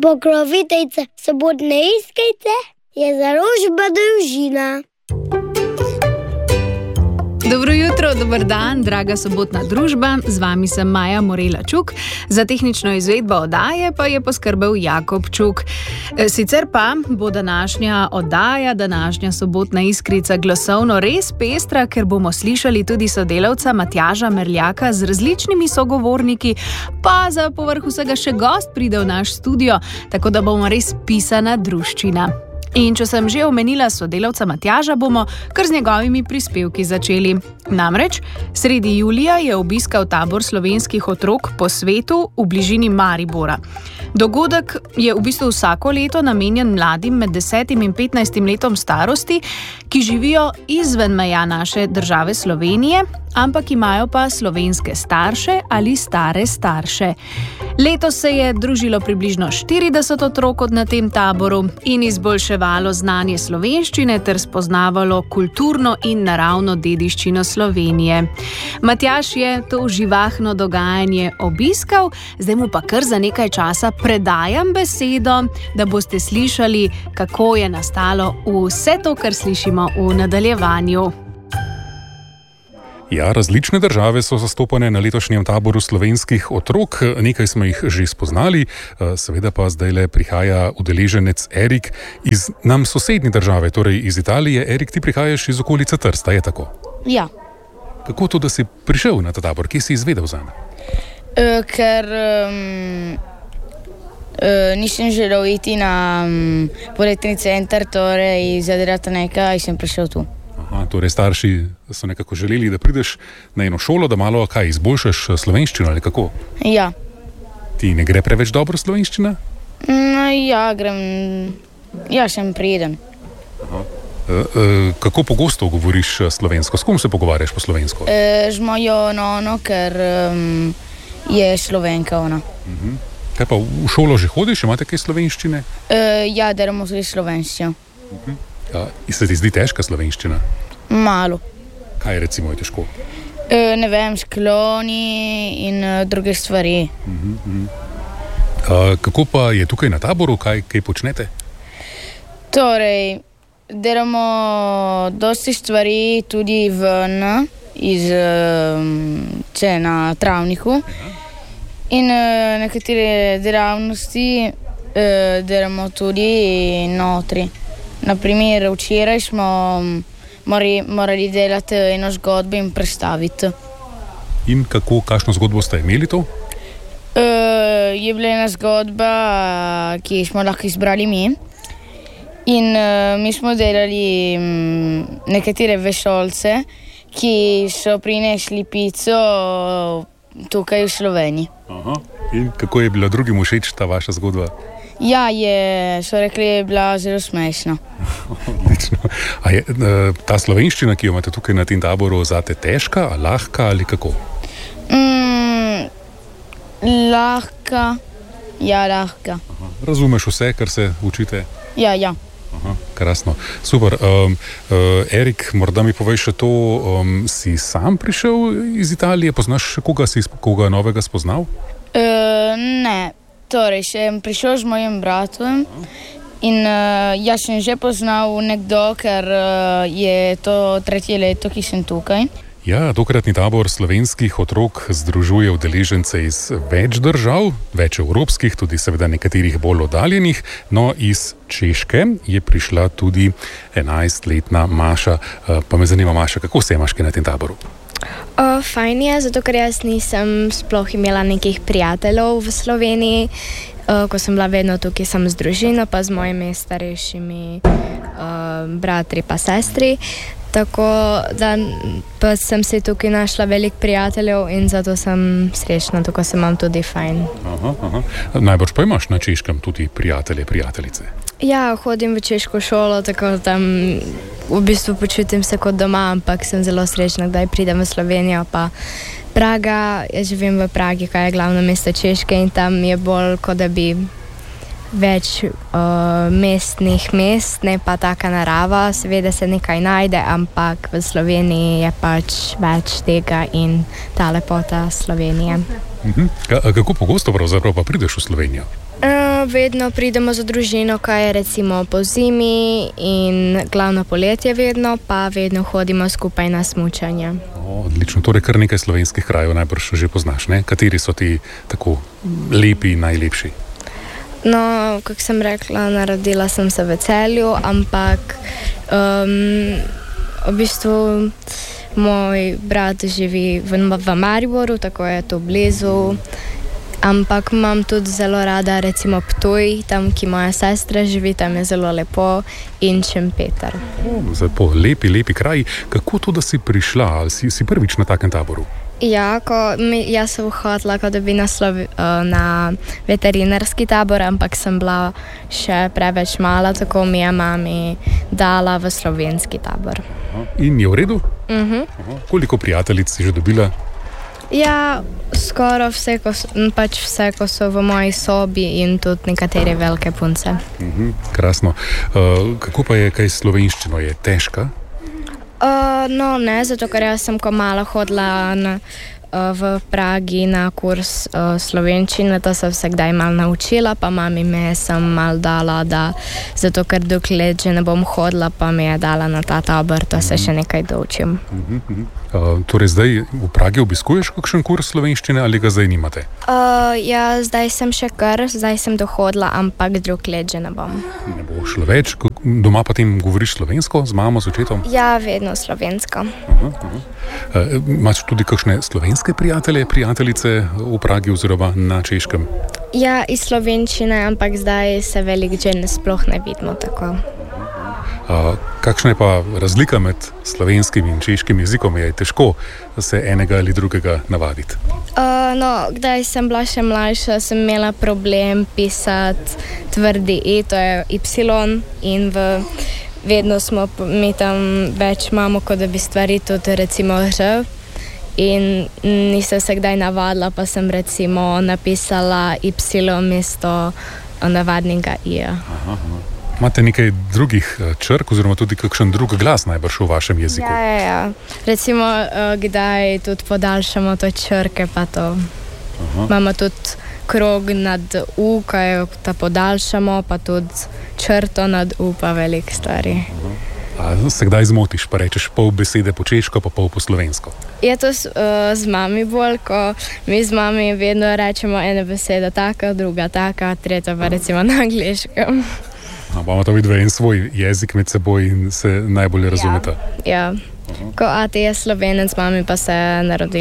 Pokroviteljica sobotne iskrice je založba Družina. Dobro jutro, dober dan, draga sobotna družba. Z vami sem Maja Morela Čuk. Za tehnično izvedbo oddaje pa je poskrbel Jakob Čuk. Sicer pa bo današnja oddaja, današnja sobotna iskrica glasovno res pestra, ker bomo slišali tudi sodelavca Matjaža Merljaka z različnimi sogovorniki, pa za povrh vsega še gost pride v naš studio, tako da bomo res pisana druščina. In če sem že omenila sodelavca Matjaža, bomo kar z njegovimi prispevki začeli. Namreč, sredi julija je obiskal tabor slovenskih otrok po svetu v bližini Maribora. Dogodek je v bistvu vsako leto namenjen mladim med 10 in 15 letom starosti, ki živijo izven meja naše države Slovenije, ampak imajo pa slovenske starše ali stare starše. Letos se je družilo približno 40 otrok na tem taboru in izboljševalo znanje slovenščine ter spoznavalo kulturno in naravno dediščino Slovenije. Matjaž je to živahno dogajanje obiskal, zdaj mu pa kar za nekaj časa predajam besedo, da boste slišali, kako je nastalo vse to, kar slišimo v nadaljevanju. Ja, različne države so zastopane na letošnjem taboru slovenskih otrok. Nekaj smo jih že spoznali, seveda pa zdajle prihaja udeleženec Erik iz nam sosednje države, torej iz Italije. Erik, ti prihajaš iz okolice Trsta, je tako? Ja. Kako to, da si prišel na ta tabor? Kje si izvedel zame? Ker nisem želel iti na poletni center, torej zadelati nekaj in sem prišel tu. Aha, torej starši so nekako želeli, da prideš na eno šolo, da malo izboljšaš slovenščino ali kako? Ja. Ti ne gre preveč dobro slovenščina? Ja, grem. Ja, sem prijeden. Aha. Kako pogosto govoriš slovensko? S kom se pogovarjaš po slovensko? Z mojo nono, ker je Slovenka ona. Kaj pa, v šolo že hodiš? Imate kaj slovenščine? Ja, delamo tudi slovenščino. Se ti zdi težka slovenščina? Malo. Kaj recimo je težko? Ne vem, skloni in druge stvari. Kako pa je tukaj na taboru? Kaj počnete? Torej, delamo dosti stvari tudi ven, na travniku. In nekatere delavnosti delamo tudi notri. Naprimer, včeraj smo morali delati eno zgodbo in predstaviti. In kakšno zgodbo ste imeli to? Je bila ena zgodba, ki smo lahko izbrali mi. In mi smo delali nekatere vesoljce, ki so prinesli pico tukaj v Sloveniji. Aha. In kako je bila drugim všeč ta vaša zgodba? Ja, so rekli, je bila zelo smešna. Odlično. A je ta slovenščina, ki jo imate tukaj na tem taboru, zate težka, lahka ali kako? Lahka. Ja, lahka. Aha. Razumeš vse, kar se učite? Ja. Aha, krasno. Super. Erik, morda mi poveš še to, si sam prišel iz Italije? Poznaš koga novega spoznal? Ne. Torej, sem prišel z mojim bratom in jaz sem že poznal nekdo, ker je to 3. leto, ki sem tukaj. Ja, tokratni tabor slovenskih otrok združuje udeležence iz več držav, več evropskih, tudi seveda nekaterih bolj oddaljenih. No, iz Češke je prišla tudi 11-letna Maša. Pa me zanima, Maša, kako se imaš na tem taboru? Fajn je, zato ker jaz nisem sploh imela nekih prijateljev v Sloveniji, ko sem bila vedno tukaj sam z družino, pa z mojimi starejšimi bratri pa sestri. Tako da pa sem si tukaj našla veliko prijateljev in zato sem srečna, tako se imam tudi fajn. Aha. Najbrž pa imaš na Češkem tudi prijatelje, prijateljice? Ja, hodim v češko šolo, tako tam v bistvu počutim se kot doma, ampak sem zelo srečna, kdaj pridem v Slovenijo. Pa Praga, jaz živim v Pragi, kaj je glavno mesto Češke in tam je bolj, kot da bi več mestnih mest, ne pa taka narava, seveda se nekaj najde, ampak v Sloveniji je pač več tega in ta lepota Slovenije. Kako pogosto pravzaprav pa prideš v Slovenijo? Vedno pridemo za družino, kaj je recimo po zimi in glavno poletje vedno, pa vedno hodimo skupaj na smučanje. Odlično, torej kar nekaj slovenskih krajev najbrž že poznaš, ne? Kateri so ti tako lepi in najlepši? No, kako sem rekla, narodila sem se v Celju, ampak v bistvu moj brat živi v Mariboru, tako je to blizu. Ampak imam tudi zelo rada recimo Ptuj, tam, ki moja sestra živi, tam je zelo lepo, in Šempeter. Lepo, lepi kraji. Kako to, da si prišla? Ali si prvič na takem taboru? Ja, jaz sem hotela, da bi na veterinarski tabor, ampak sem bila še preveč mala, tako mi je mami dala v slovenski tabor. In je v redu? Koliko prijateljic si že dobila? Ja, skoraj vse, ko so v moji sobi, in tudi nekatere velike punce. Krasno. Kako pa je kaj s slovenščino? Je težka? No, ne, zato ker jaz sem ko mala hodila v Pragi na kurs slovenščine, to sem se kdaj malo naučila, pa mami me sem malo dala, zato ker dokler že ne bom hodila, pa me je dala na ta tabor, to se še nekaj doučim. Torej zdaj v Pragi obiskuješ kakšen kurs slovenščine ali ga zdaj nimate? Ja, zdaj sem še zdaj sem dohodila, ampak dokler že ne bom. Ne bo šlo več? Doma pa tem govoriš slovensko z mamo, s očetom? Ja, vedno slovensko. Imaš tudi kakšne slovenske prijateljice v Pragi oziroma na Češkem? Ja, iz slovenščine, ampak zdaj se veliko že sploh ne vidimo tako. Kakšna je pa razlika med slovenskim in češkim jezikom? Je težko se enega ali drugega navaditi? No, kdaj sem bila še mlajša, sem imela problem pisati tvrdi E, to je Y, in vedno smo mi tam več imamo, kot da bi stvari tudi recimo R, in nisem se kdaj navadila, pa sem recimo napisala Y mesto navadnega I. Imate nekaj drugih črk oziroma tudi kakšen drug glas najbrž v vašem jeziku? Ja. Recimo, kdaj tudi podaljšamo to črke, pa to. Imamo tudi krog nad U, kaj ta podaljšamo, pa tudi črto nad U, pa veliko stvari. A se kdaj zmotiš, pa rečeš pol besede po češko, pa pol po slovensko? Je to z mami bolj, ko mi z mami vedno rečemo ena beseda taka, druga taka, tretja pa recimo na angliškem. Imamo to vidve en svoj jezik med seboj in se najbolje razumeta. Ja. Ko ati je Slovenec, mami pa se narodila